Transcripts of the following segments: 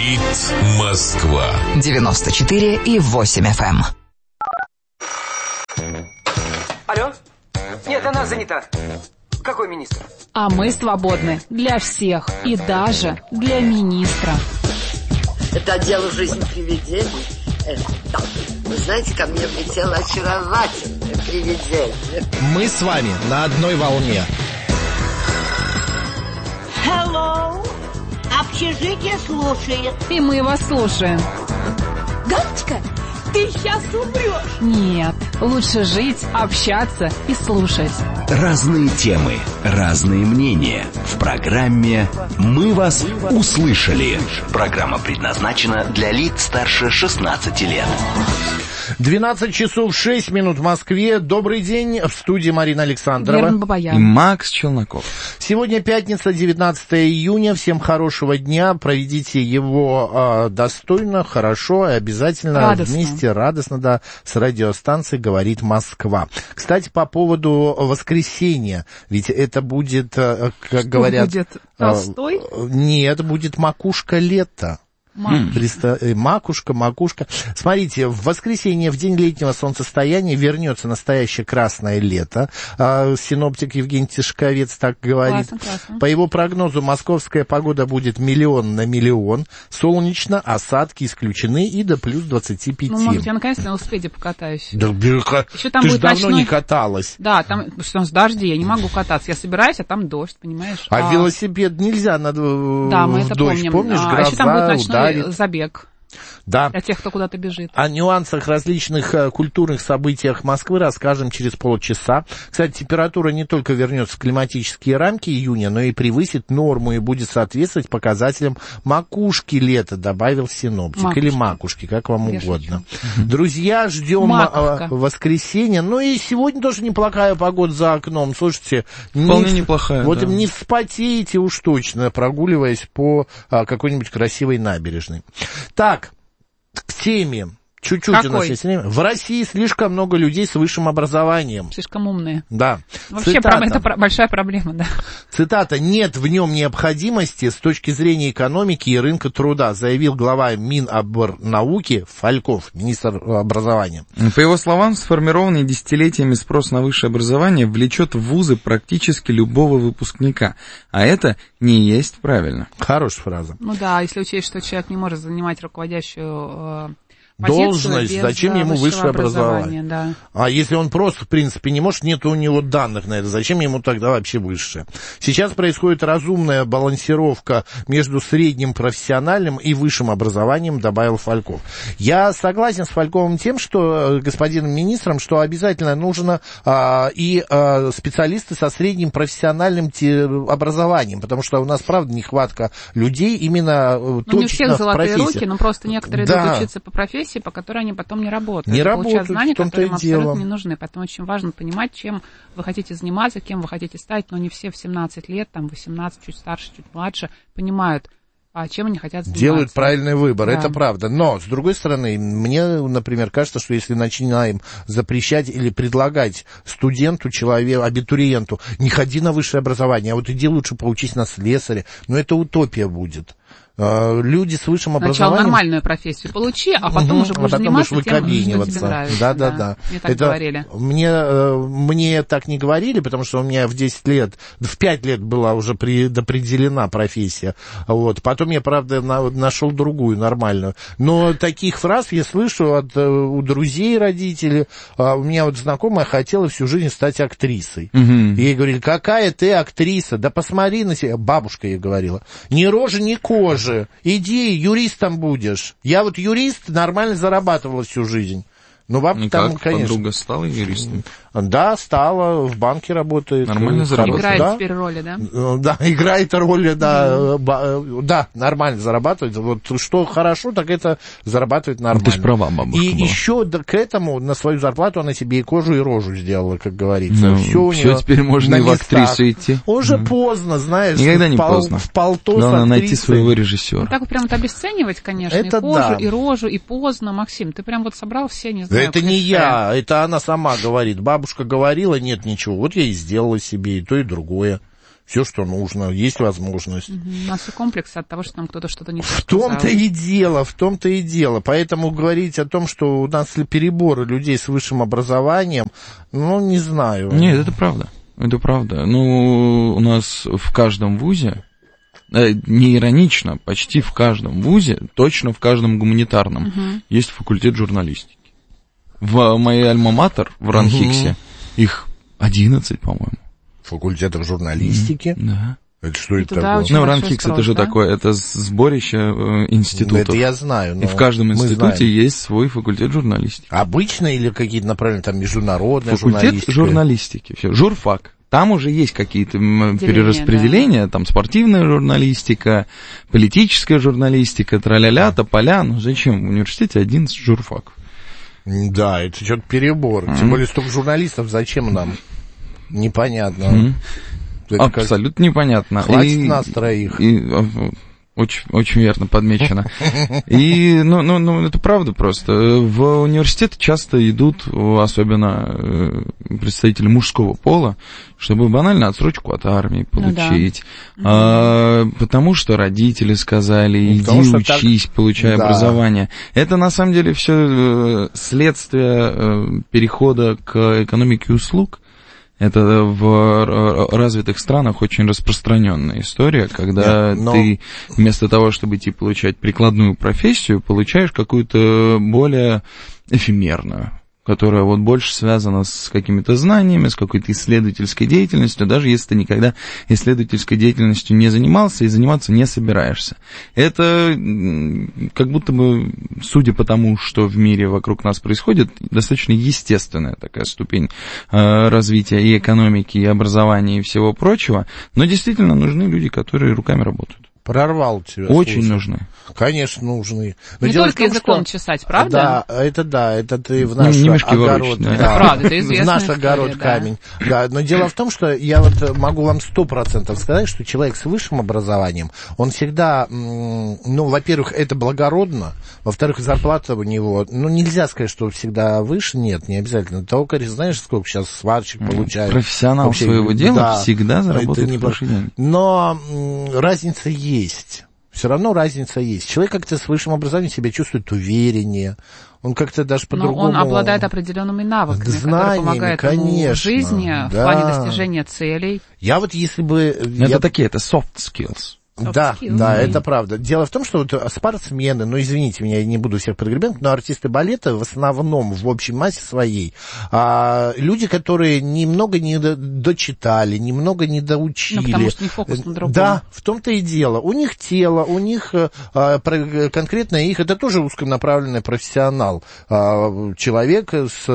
Говорит Москва. 94,8 FM. Алло? Нет, она занята. Какой министр? А мы свободны для всех и даже для министра. Это отдел «Жизнь привидений». Да. Вы знаете, ко мне влетело очаровательное привидение. Мы с вами на одной волне. Hello. Общежитие слушает. И мы вас слушаем. Галочка, ты сейчас умрешь. Нет, лучше жить, общаться и слушать. Разные темы, разные мнения. В программе «Мы вас услышали». Программа предназначена для лиц старше 16 лет. 12 часов 6 минут в Москве. Добрый день. В студии Марина Александрова. И Макс Челноков. Сегодня пятница, 19 июня. Всем хорошего дня. Проведите его достойно, хорошо и обязательно радостно. Вместе радостно, да, с радиостанцией «Говорит Москва». Кстати, по поводу воскресенья. Ведь это будет, как говорят... Будет Толстой? Нет, будет макушка лета. Макушка. Смотрите, в воскресенье, в день летнего солнцестояния, вернется настоящее красное лето. Синоптик Евгений Тишковец так говорит. Классно. По его прогнозу, московская погода будет 1 на 1 миллион. Солнечно, осадки исключены и до плюс 25. Ну, может, я наконец-то на велосипеде покатаюсь. Да, еще там ты будет же давно ночной... не каталась. Да, там дожди, я не могу кататься. Я собираюсь, а там дождь, понимаешь? А велосипед нельзя да, мы это дождь, помним. помнишь? А Гроза, еще там будет ночной ударит. забег. Да. Для тех, кто куда-то бежит. О нюансах различных культурных событиях Москвы расскажем через полчаса. Кстати, температура не только вернется в климатические рамки июня, но и превысит норму и будет соответствовать показателям макушки лета, добавил синоптик. Макушки. Или макушки, как вам Я угодно. Друзья, ждем воскресенья. Ну и сегодня тоже неплохая погода за окном. Слушайте, вполне неплохая. Вот да. Не вспотеете уж точно, прогуливаясь по какой-нибудь красивой набережной. Так, к теме. Чуть-чуть Какой? у нас есть время. В России слишком много людей с высшим образованием. Слишком умные. Да. Вообще, это большая проблема, да. Цитата. «Нет в нем необходимости с точки зрения экономики и рынка труда», заявил глава Минобрнауки Фальков, министр образования. По его словам, сформированный десятилетиями спрос на высшее образование влечет в вузы практически любого выпускника. А это не есть правильно. Хорошая фраза. Ну да, если учесть, что человек не может занимать руководящую... должность, зачем ему высшее образование? Да. А если он просто, в принципе, не может, нет у него данных на это, зачем ему тогда вообще высшее? Сейчас происходит разумная балансировка между средним профессиональным и высшим образованием, добавил Фальков. Я согласен с Фальковым тем, что, господином министром, что обязательно нужно специалисты со средним профессиональным образованием, потому что у нас, правда, нехватка людей именно точно не у всех золотые профессии. руки, но просто некоторые идут учиться по профессии, по которой они потом не работают. Не работают, получают знания, которые им абсолютно дело. не нужны. Поэтому очень важно понимать, чем вы хотите заниматься, кем вы хотите стать. Но не все в 17 лет, там 18, чуть старше, чуть младше, понимают, чем они хотят заниматься. Делают правильный выбор, да. Это правда. Но, с другой стороны, мне, например, кажется, что если начинаем запрещать или предлагать студенту, человеку, абитуриенту, не ходи на высшее образование, а вот иди лучше поучись на слесаря, но это утопия будет. Люди с высшим образованием... Сначала нормальную профессию получи, а потом уже будешь заниматься тем, что тебе нравится. Да. Мне так говорили. Мне так не говорили, потому что у меня в 5 лет была уже предопределена профессия. Вот. Потом я, правда, нашел другую, нормальную. Но таких фраз я слышу у друзей, родителей. У меня вот знакомая хотела всю жизнь стать актрисой. Ей говорили, какая ты актриса? Да посмотри на себя. Бабушка ей говорила. Ни рожи, ни кожи. Иди, юристом будешь. Я вот юрист, нормально зарабатывала всю жизнь. Ну, вам там, конечно... подруга стала юристом? Да, стала, в банке работает. Нормально зарабатывает? Играет теперь роли, да? Да, играет роли, да. Да, нормально зарабатывает. Вот что хорошо, так это зарабатывает нормально. Ты ж права, бабушка И была. еще к этому на свою зарплату она себе и кожу, и рожу сделала, как говорится. Ну, все у нее теперь можно и в актрису идти. Уже поздно, знаешь. Никогда не поздно. В полтос главное найти своего режиссера. Так вот прям обесценивать, конечно, это и кожу, да. и рожу, и поздно. Максим, ты прям вот собрал все, не знаю. Это не я, это она сама говорит. Бабушка говорила, нет ничего. Вот я и сделала себе и то, и другое. Все, что нужно, есть возможность. У нас все комплекс от того, что нам кто-то что-то не сказал. В том-то и дело. Поэтому говорить о том, что у нас переборы людей с высшим образованием, ну, не знаю. Нет, это правда. Это правда. Ну, у нас в каждом вузе, не иронично, почти в каждом вузе, точно в каждом гуманитарном, есть факультет журналистики. В моей альма-матер, в РАНХИКСе, их 11, по-моему. Факультетов журналистики? Да. Это что это такое? Ну, РАНХИКС это же такое, это сборище институтов. Это я знаю. И в каждом институте есть свой факультет журналистики. Обычно или какие-то направленные, там, международная журналистика? Факультет журналистики, все, журфак. Там уже есть какие-то перераспределения, да. Там спортивная журналистика, политическая журналистика, тра-ля-ля, тополя. Ну зачем? В университете 11 журфаков. Да, это что-то перебор. Тем более столько журналистов, зачем нам? Непонятно. Абсолютно непонятно. Хватит нас троих. Очень, очень верно подмечено. И, ну, это правда просто. В университет часто идут, особенно представители мужского пола, чтобы банально отсрочку от армии получить. Ну, да. Потому что родители сказали, иди учись, получай образование. Это на самом деле все следствие перехода к экономике услуг. Это в развитых странах очень распространенная история, когда ты вместо того, чтобы идти получать прикладную профессию, получаешь какую-то более эфемерную, которая вот больше связана с какими-то знаниями, с какой-то исследовательской деятельностью, даже если ты никогда исследовательской деятельностью не занимался и заниматься не собираешься. Это как будто бы, судя по тому, что в мире вокруг нас происходит, достаточно естественная такая ступень развития и экономики, и образования, и всего прочего, но действительно нужны люди, которые руками работают. Прорвал тебя. Очень нужны. Конечно, нужны. Но не только языком чесать, правда? Да, это ты в наш огород. Да. Да, правда, это известная в наш история, огород камень. Да, но дело в том, что я вот могу вам 100% сказать, что человек с высшим образованием, он всегда, ну, во-первых, это благородно, во-вторых, зарплата у него, ну, нельзя сказать, что всегда выше, нет, не обязательно. Токарь, знаешь, сколько сейчас сварщик получает? Профессионал вообще, своего дела всегда заработает хороший день. Но разница есть. Все равно разница есть. Человек как-то с высшим образованием себя чувствует увереннее. Он как-то даже по-другому... Но он обладает определенными навыками, знаниями, которые помогают ему в жизни, в плане достижения целей. Я вот если бы... Это soft skills. Да, это правда. Дело в том, что вот спортсмены, ну, извините меня, я не буду всех прогребать, но артисты балета в основном, в общей массе своей, люди, которые немного не дочитали, немного не доучили. Ну, потому что у них фокус на другом. Да, в том-то и дело. У них тело, у них конкретно их, это тоже узконаправленный профессионал, человек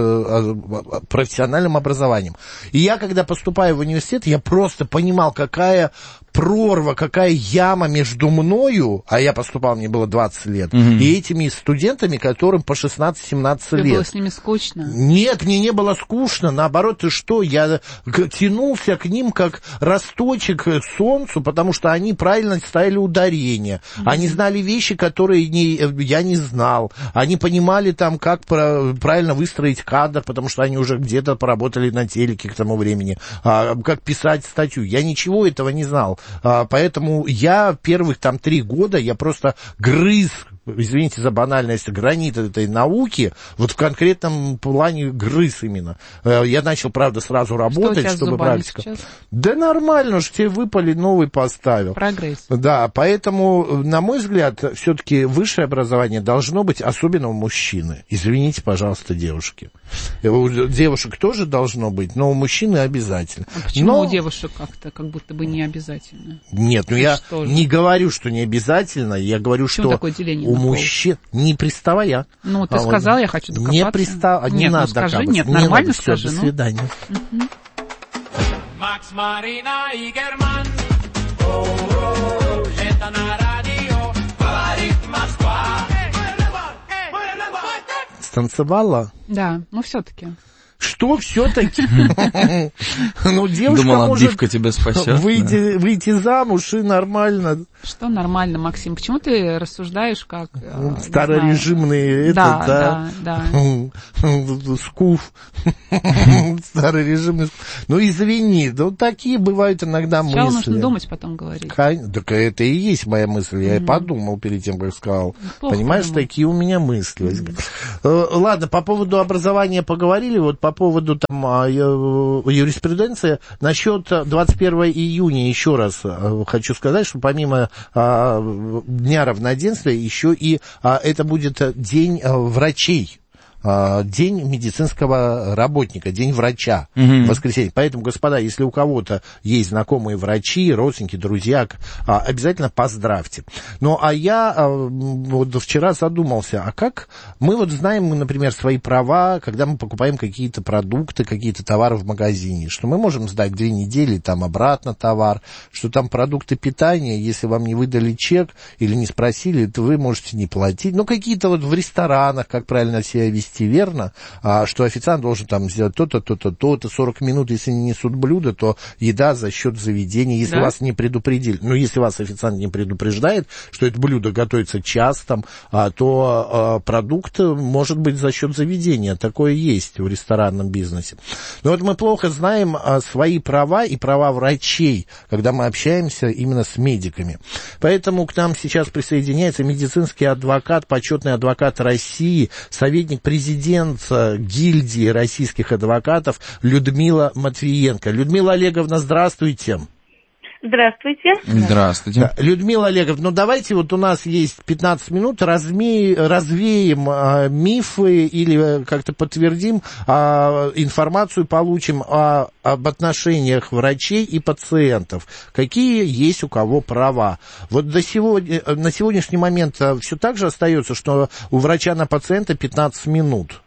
с профессиональным образованием. И я, когда поступаю в университет, я просто понимал, какая прорва, какая яма между мною, а я поступал, мне было 20 лет, и этими студентами, которым по 16-17 лет. Было с ними скучно? Нет, мне не было скучно, наоборот, ты что, я тянулся к ним как росточек к солнцу, потому что они правильно ставили ударение, они знали вещи, которые я не знал, они понимали там, как правильно выстроить кадр, потому что они уже где-то поработали на телеке к тому времени, как писать статью, я ничего этого не знал. Поэтому я первых там 3 года я просто грыз, извините за банальность, гранит этой науки, вот в конкретном плане грыз именно. Я начал, правда, сразу работать, что чтобы практика. Сейчас? Да нормально, уж тебе выпали, новый поставил. Прогресс. Да, поэтому, на мой взгляд, все-таки высшее образование должно быть, особенно у мужчины. Извините, пожалуйста, девушки. У девушек тоже должно быть, но у мужчины обязательно. А почему у девушек как будто бы не обязательно? Нет, ну я не говорю, что не обязательно, я говорю, почему что такое деление у мужчин, не приставая. Ну, ты сказал, я хочу докопаться. Не надо докапываться. Нет, нормально скажи. До свидания. Макс, Марина и Герман. Это на радио говорит Москва. Станцевала? Да, ну все-таки. что все-таки? Ну, девушка может отбивка тебя спасет. Выйти замуж и нормально. Что нормально, Максим? Почему ты рассуждаешь как... Старорежимные, да. Скуф. Старорежимный скуф. Ну, извини, ну, такие бывают иногда мысли. Сначала нужно думать, потом говорить. Так это и есть моя мысль. Я и подумал перед тем, как сказал. Понимаешь, такие у меня мысли. Ладно, по поводу образования поговорили, вот по поводу там юриспруденции. Насчет 21 июня еще раз хочу сказать, что помимо Дня равноденствия еще и это будет День врачей. День медицинского работника, день врача в воскресенье. Поэтому, господа, если у кого-то есть знакомые врачи, родственники, друзья, обязательно поздравьте. Ну, а я вот вчера задумался, а как мы вот знаем, например, свои права, когда мы покупаем какие-то продукты, какие-то товары в магазине, что мы можем сдать 2 недели там обратно товар, что там продукты питания, если вам не выдали чек или не спросили, то вы можете не платить. Ну, какие-то вот в ресторанах, как правильно себя вести, верно, что официант должен там сделать то-то, 40 минут, если не несут блюдо, то еда за счет заведения, если вас не предупредили. Но если вас официант не предупреждает, что это блюдо готовится час, там, то продукт может быть за счет заведения. Такое есть в ресторанном бизнесе. Но вот мы плохо знаем свои права и права врачей, когда мы общаемся именно с медиками. Поэтому к нам сейчас присоединяется медицинский адвокат, почетный адвокат России, советник президента гильдии российских адвокатов Людмила Матвиенко. Людмила Олеговна, здравствуйте. Здравствуйте. Здравствуйте. Людмила Олеговна, ну давайте, вот у нас есть 15 минут, развеем мифы или как-то подтвердим, информацию получим об отношениях врачей и пациентов. Какие есть у кого права? Вот на сегодняшний момент все так же остается, что у врача на пациента 15 минут?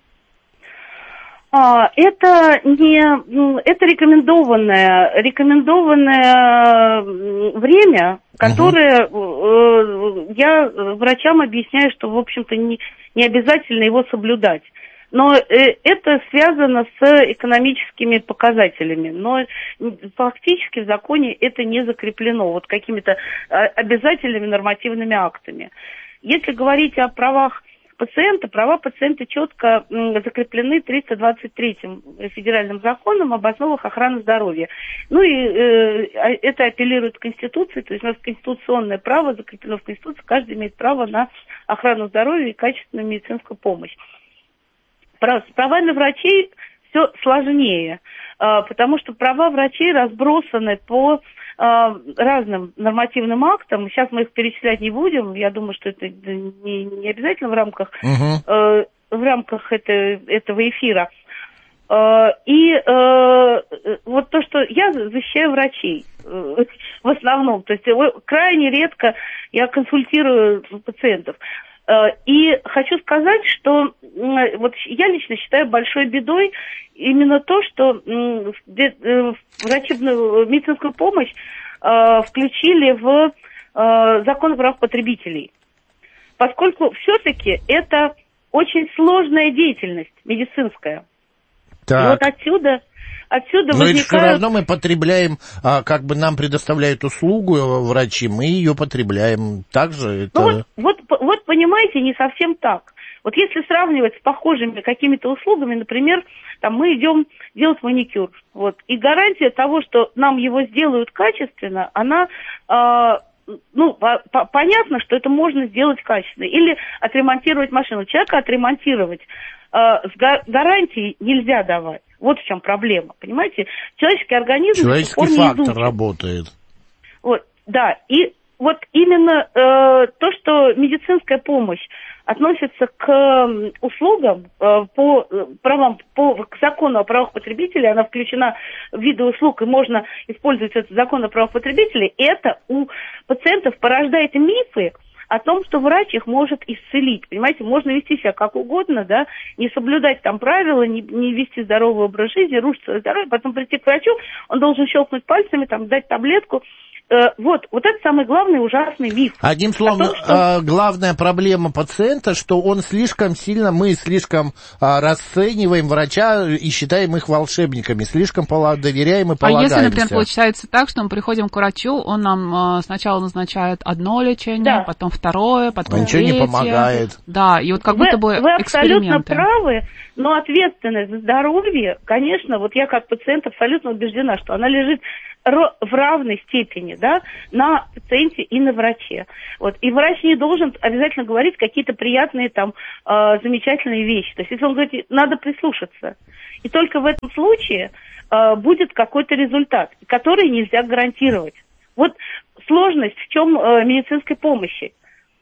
Это рекомендованное время, которое я врачам объясняю, что, в общем-то, не обязательно его соблюдать. Но это связано с экономическими показателями. Но фактически в законе это не закреплено вот какими-то обязательными нормативными актами. Если говорить о правах пациента, права пациента четко закреплены 323-м федеральным законом об основах охраны здоровья. Ну и это апеллирует к Конституции, то есть у нас конституционное право закреплено в Конституции, каждый имеет право на охрану здоровья и качественную медицинскую помощь. С правами врачей все сложнее, потому что права врачей разбросаны по разным нормативным актам. Сейчас мы их перечислять не будем. Я думаю, что это не обязательно в рамках этого эфира. И вот то, что я защищаю врачей в основном, то есть крайне редко я консультирую пациентов. И хочу сказать, что вот я лично считаю большой бедой именно то, что врачебную медицинскую помощь включили в закон о правах потребителей. Поскольку все-таки это очень сложная деятельность медицинская. Так. И вот отсюда но ведь все равно мы потребляем, как бы нам предоставляют услугу врачи, мы ее потребляем. Также это... Вот понимаете, не совсем так. Вот если сравнивать с похожими какими-то услугами, например, там мы идем делать маникюр, вот, и гарантия того, что нам его сделают качественно, она... понятно, что это можно сделать качественно. Или отремонтировать машину. Человека отремонтировать с гарантией нельзя давать. Вот в чем проблема, понимаете? Человеческий организм... Человеческий фактор работает. Вот, да, и вот именно то, что медицинская помощь относится к услугам по правам, к закону о правах потребителей, она включена в виды услуг, и можно использовать этот закон о правах потребителей, это у пациентов порождает мифы о том, что врач их может исцелить. Понимаете, можно вести себя как угодно, да, не соблюдать там правила, не вести здоровый образ жизни, рушить свое здоровье, потом прийти к врачу, он должен щелкнуть пальцами, там, дать таблетку, Вот это самый главный ужасный миф. Одним словом, том, что... главная проблема пациента, что он мы слишком расцениваем врача и считаем их волшебниками, слишком доверяем и полагаемся. А если, например, получается так, что мы приходим к врачу, он нам сначала назначает одно лечение, потом второе, потом ничего третье. Не помогает. Да, и вот как будто бы вы абсолютно эксперименты. правы, но ответственность за здоровье, конечно, вот я как пациент абсолютно убеждена, что она лежит в равной степени, да, на пациенте и на враче. Вот. И врач не должен обязательно говорить какие-то приятные там замечательные вещи. То есть если он говорит, надо прислушаться. И только в этом случае будет какой-то результат, который нельзя гарантировать. Вот сложность в чем медицинской помощи.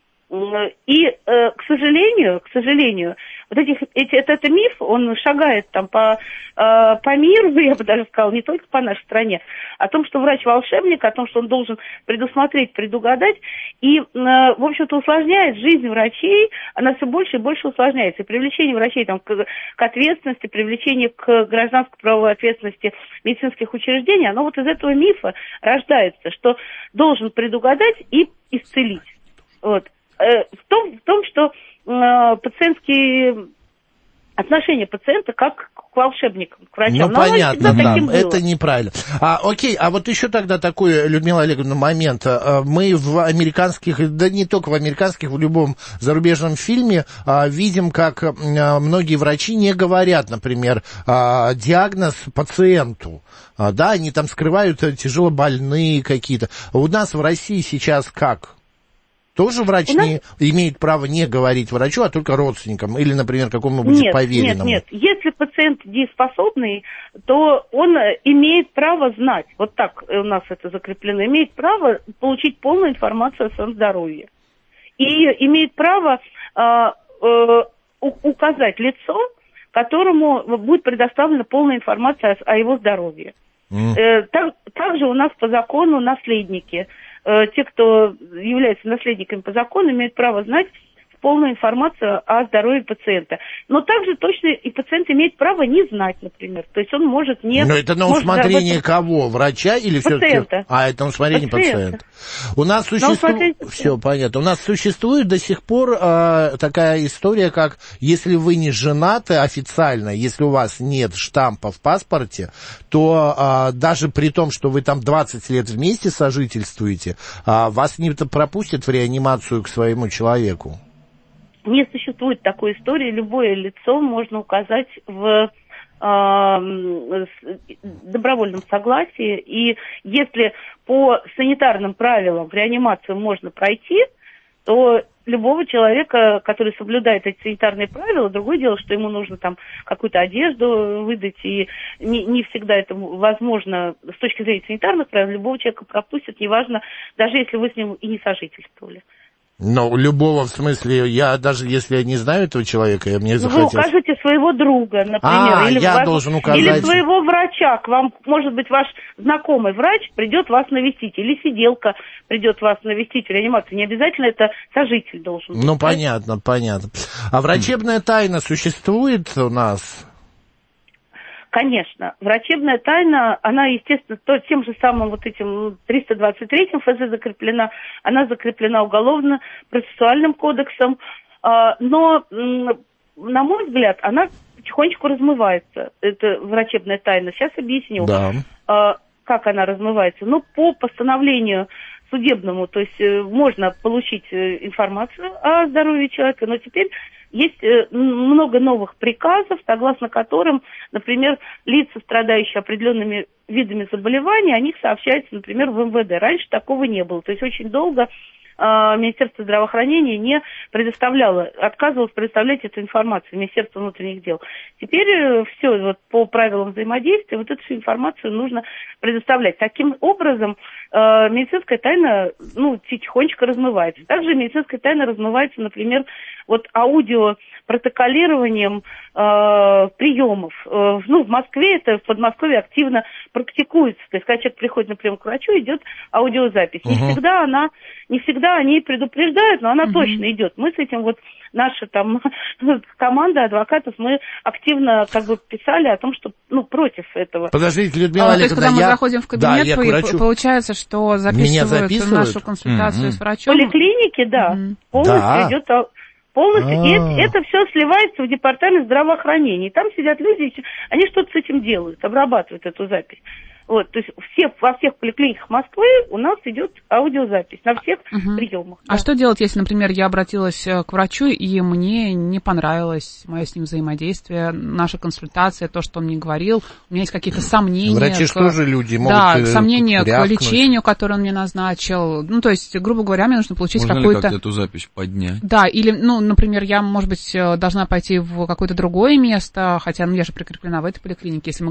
И, к сожалению, вот это миф, он шагает там по миру, я бы даже сказала, не только по нашей стране, о том, что врач волшебник, о том, что он должен предусмотреть, предугадать, и, в общем-то, усложняет жизнь врачей, она все больше и больше усложняется. И привлечение врачей там, к ответственности, привлечение к гражданской правовой ответственности медицинских учреждений, оно вот из этого мифа рождается, что должен предугадать и исцелить. Вот. В том, что пациентские отношения пациента как к волшебникам, к врачам. Ну, понятно, да, это неправильно. Окей, а вот еще тогда такой, Людмила Олеговна, момент. Мы в американских, да не только в американских, в любом зарубежном фильме видим, как многие врачи не говорят, например, диагноз пациенту. Да, они там скрывают тяжелобольные какие-то. У нас в России сейчас как? Тоже врач не имеет права не говорить врачу, а только родственникам или, например, какому-нибудь поверенному? Нет. Если пациент дееспособный, то он имеет право знать, вот так у нас это закреплено, имеет право получить полную информацию о своем здоровье. И имеет право указать лицо, которому будет предоставлена полная информация о его здоровье. Также у нас по закону наследники. Те, кто являются наследниками по закону, имеют право знать полную информацию о здоровье пациента. Но также точно и пациент имеет право не знать, например. То есть он может не... Но это на усмотрение кого? Врача или пациента. все-таки... это на усмотрение пациента. У нас существует... Все понятно. У нас существует до сих пор такая история, как если вы не женаты официально, если у вас нет штампа в паспорте, то даже при том, что вы там 20 лет вместе сожительствуете, вас не пропустят в реанимацию к своему человеку. Не существует такой истории. Любое лицо можно указать в добровольном согласии. И если по санитарным правилам в реанимацию можно пройти, то любого человека, который соблюдает эти санитарные правила, другое дело, что ему нужно там какую-то одежду выдать, и не всегда это возможно с точки зрения санитарных правил, любого человека пропустят, неважно, даже если вы с ним и не сожительствовали. Но любого, в смысле, даже если я не знаю этого человека, мне захотелось... Вы укажете своего друга, например, или должен указать... или своего врача, к вам, может быть, ваш знакомый врач придет вас навестить, или сиделка придет вас навестить в реанимации. Не обязательно это сожитель должен быть. Ну, понятно. А врачебная тайна существует у нас? Конечно. Врачебная тайна, она, естественно, тем же самым вот этим 323-м ФЗ закреплена, она закреплена уголовно-процессуальным кодексом, но, на мой взгляд, она потихонечку размывается, это врачебная тайна. Сейчас объясню, как она размывается. Ну, по постановлению судебному, то есть можно получить информацию о здоровье человека, но теперь есть много новых приказов, согласно которым, например, лица, страдающие определенными видами заболеваний, о них сообщается, например, в МВД. Раньше такого не было. То есть очень долго Министерство здравоохранения не предоставляло, отказывалось предоставлять эту информацию, Министерство внутренних дел. Теперь все вот по правилам взаимодействия, вот эту всю информацию нужно предоставлять. Таким образом, медицинская тайна, потихонечку размывается. Также медицинская тайна размывается, например, вот аудиопротоколированием приемов. В Москве это, в Подмосковье активно практикуется. То есть, когда человек приходит на прием к врачу, идет аудиозапись. Не всегда они предупреждают, но она точно идет. Мы с этим наша там команда адвокатов, мы активно писали о том, что против этого. Подождите, Людмила Олеговна, то есть, когда мы заходим в кабинет, получается, что записывают нашу консультацию с врачом? В поликлинике, да. Полностью идет полностью. И это все сливается в департамент здравоохранения. И там сидят люди, они что-то с этим делают, обрабатывают эту запись. То есть во всех поликлиниках Москвы у нас идет аудиозапись на всех приемах. А что делать, если, например, я обратилась к врачу, и мне не понравилось мое с ним взаимодействие, наша консультация, то, что он мне говорил, у меня есть какие-то сомнения. Врачи тоже люди могут сомнения к лечению, которое он мне назначил. То есть, грубо говоря, мне нужно получить какую-то... Можно ли как-то эту запись поднять? Да, или, например, я, может быть, должна пойти в какое-то другое место, хотя я же прикреплена в этой поликлинике, если мы